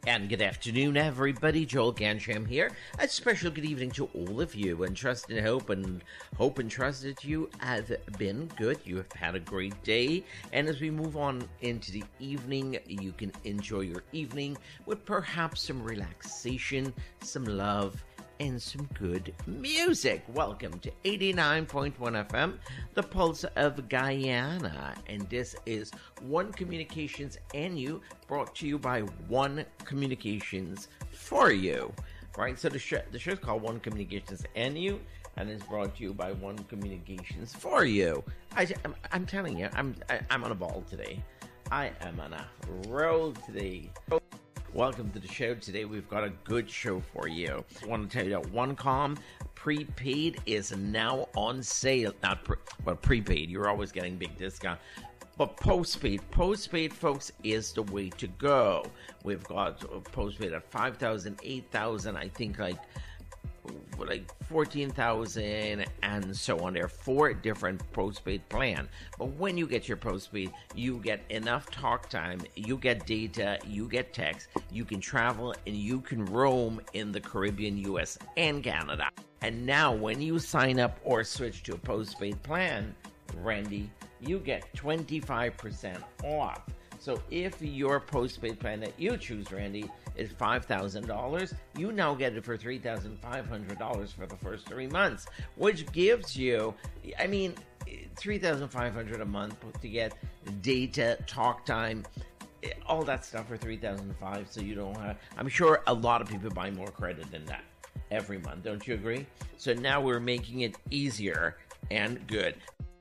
And good afternoon, everybody. Joel Gansham here. A special good evening to all of you, and trust and hope and trust that you have been good. You have had a great day, and as we move on into the evening, you can enjoy your evening with perhaps some relaxation, some love, and some good music. Welcome to 89.1 FM, the Pulse of Guyana. And this is One Communications and You, brought to you by One Communications for You. Right? So the show's called One Communications and You, and it's brought to you by One Communications for You. I'm telling you, I'm on a ball today. I am on a roll today. Welcome to the show. Today we've got a good show for you. I want to tell you that OneCom prepaid is now on sale. Not prepaid, you're always getting big discount. But postpaid, folks, is the way to go. We've got postpaid at 5,000, 8,000, I think like 14,000 and so on. There are 4 different postpaid plans. But when you get your postpaid, you get enough talk time, you get data, you get text, you can travel, and you can roam in the Caribbean, US, and Canada. And now when you sign up or switch to a postpaid plan, Randy, you get 25% off. So if your postpaid plan that you choose, Randy, is $5,000, you now get it for $3,500 for the first 3 months, which gives you, $3,500 a month to get data, talk time, all that stuff for $3,500. So you don't have, I'm sure a lot of people buy more credit than that every month. Don't you agree? So now we're making it easier and good.